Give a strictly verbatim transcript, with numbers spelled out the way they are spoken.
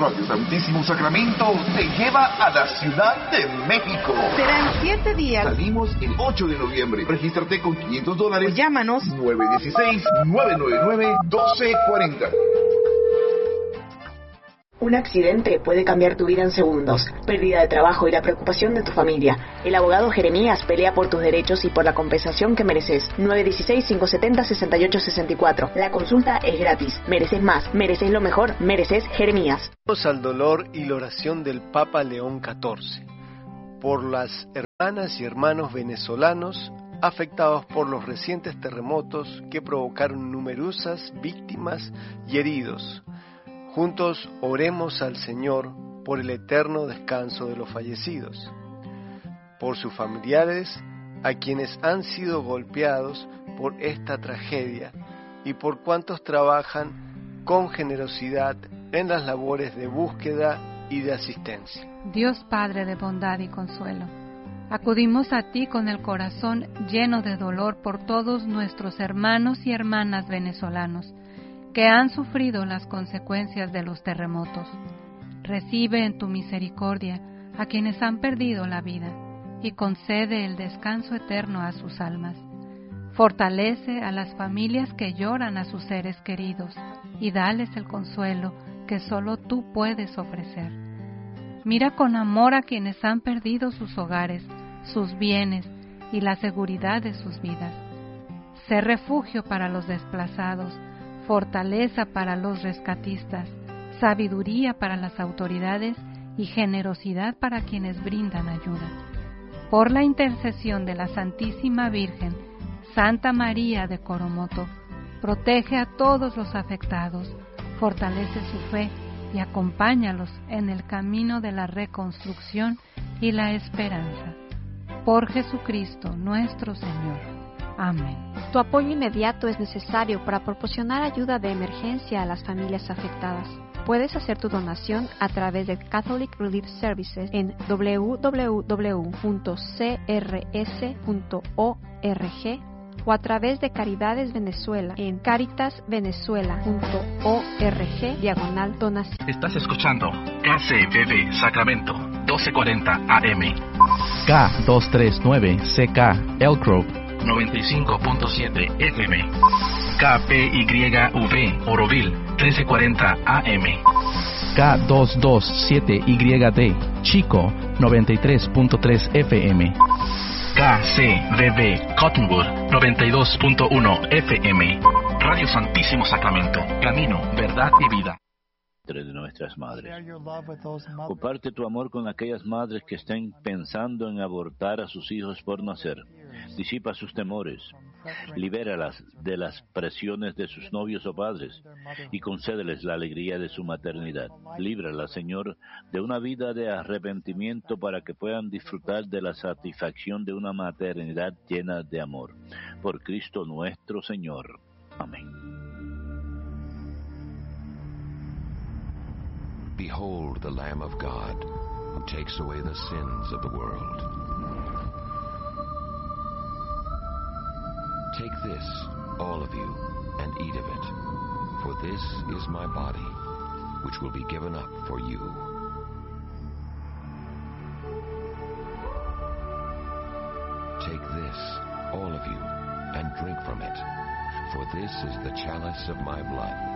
Radio Santísimo Sacramento te lleva a la Ciudad de México. Será en siete días. Salimos el ocho de noviembre. Regístrate con quinientos dólares. O llámanos nueve uno seis, nueve nueve nueve, uno dos cuatro cero. Un accidente puede cambiar tu vida en segundos, pérdida de trabajo y la preocupación de tu familia. El abogado Jeremías pelea por tus derechos y por la compensación que mereces. nueve uno seis, cinco siete cero, seis ocho seis cuatro. La consulta es gratis. Mereces más, mereces lo mejor, mereces Jeremías. Al dolor y la oración del Papa León catorce por las hermanas y hermanos venezolanos afectados por los recientes terremotos que provocaron numerosas víctimas y heridos. Juntos oremos al Señor por el eterno descanso de los fallecidos, por sus familiares a quienes han sido golpeados por esta tragedia y por cuantos trabajan con generosidad en las labores de búsqueda y de asistencia. Dios Padre de bondad y consuelo, acudimos a ti con el corazón lleno de dolor por todos nuestros hermanos y hermanas venezolanos que han sufrido las consecuencias de los terremotos. Recibe en tu misericordia a quienes han perdido la vida y concede el descanso eterno a sus almas. Fortalece a las familias que lloran a sus seres queridos y dales el consuelo que solo tú puedes ofrecer. Mira con amor a quienes han perdido sus hogares, sus bienes y la seguridad de sus vidas. Sé refugio para los desplazados, fortaleza para los rescatistas, sabiduría para las autoridades y generosidad para quienes brindan ayuda. Por la intercesión de la Santísima Virgen, Santa María de Coromoto, protege a todos los afectados, fortalece su fe y acompáñalos en el camino de la reconstrucción y la esperanza. Por Jesucristo nuestro Señor. Amén. Tu apoyo inmediato es necesario para proporcionar ayuda de emergencia a las familias afectadas. Puedes hacer tu donación a través de Catholic Relief Services en doble u doble u doble u punto c r s punto org o a través de Caridades Venezuela en caritasvenezuela punto org diagonal donación. Estás escuchando K C B B Sacramento doce cuarenta A M, K doscientos treinta y nueve C K Elk Grove noventa y cinco punto siete F M, K P Y V Oroville trece cuarenta A M, K doscientos veintisiete Y D Chico noventa y tres punto tres F M, K C B B Cottonwood noventa y dos punto uno F M. Radio Santísimo Sacramento, camino, verdad y vida. De nuestras madres. Comparte tu amor con aquellas madres que estén pensando en abortar a sus hijos por nacer. Disipa sus temores, libéralas de las presiones de sus novios o padres y concédeles la alegría de su maternidad. Líbralas, Señor, de una vida de arrepentimiento para que puedan disfrutar de la satisfacción de una maternidad llena de amor. Por Cristo nuestro Señor. Amén. Behold the Lamb of God, who takes away the sins of the world. Take this, all of you, and eat of it, for this is my body, which will be given up for you. Take this, all of you, and drink from it, for this is the chalice of my blood,